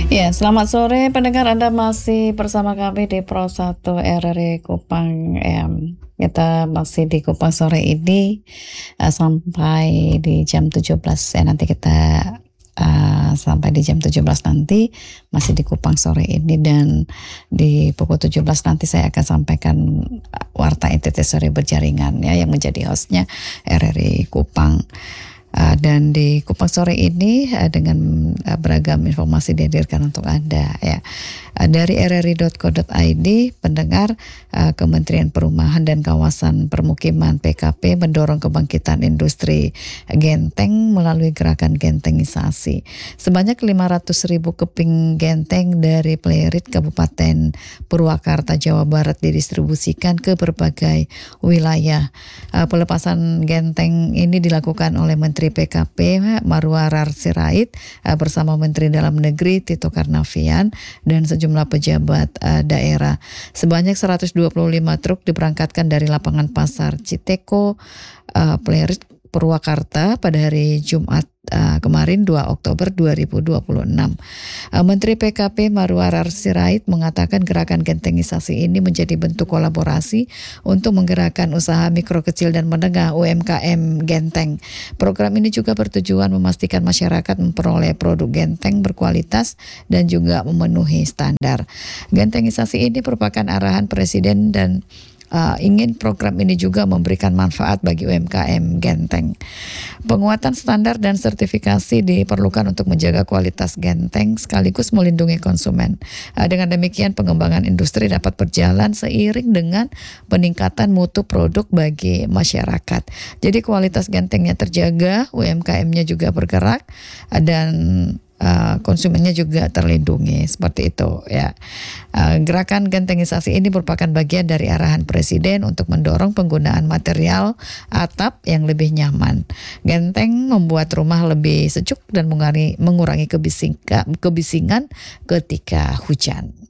Ya, selamat sore pendengar, Anda masih bersama kami di Pro 1 RRI Kupang. Kita masih di Kupang sore ini sampai di jam 17 ya. Nanti kita sampai di jam 17 nanti masih di Kupang sore ini, dan di pukul 17 nanti saya akan sampaikan Warta NTT Sore Berjaringan ya, yang menjadi hostnya RRI Kupang. Dan di Kupang sore ini dengan beragam informasi dihadirkan untuk Anda ya. Dari rri.co.id, pendengar, Kementerian Perumahan dan Kawasan Permukiman PKP mendorong kebangkitan industri genteng melalui gerakan gentengisasi. Sebanyak 500.000 keping genteng dari Plerit Kabupaten Purwakarta, Jawa Barat didistribusikan ke berbagai wilayah. Pelepasan genteng ini dilakukan oleh Menteri PKP Marwarar Sirait bersama Menteri Dalam Negeri Tito Karnavian dan sejumlah pejabat daerah. Sebanyak 125 truk diberangkatkan dari lapangan pasar Citeko Plerit Purwakarta pada hari Jumat kemarin 2 Oktober 2026. Menteri PKP Marwarar Sirait mengatakan gerakan gentengisasi ini menjadi bentuk kolaborasi untuk menggerakkan usaha mikro, kecil dan menengah UMKM genteng. Program ini juga bertujuan memastikan masyarakat memperoleh produk genteng berkualitas dan juga memenuhi standar. Gentengisasi ini merupakan arahan Presiden dan ingin program ini juga memberikan manfaat bagi UMKM genteng. Penguatan standar dan sertifikasi diperlukan untuk menjaga kualitas genteng sekaligus melindungi konsumen. Dengan demikian pengembangan industri dapat berjalan seiring dengan peningkatan mutu produk bagi masyarakat. Jadi kualitas gentengnya terjaga, UMKM-nya juga bergerak, dan konsumennya juga terlindungi, seperti itu ya. Gerakan gentengisasi ini merupakan bagian dari arahan Presiden untuk mendorong penggunaan material atap yang lebih nyaman. Genteng membuat rumah lebih sejuk dan mengurangi kebisingan ketika hujan.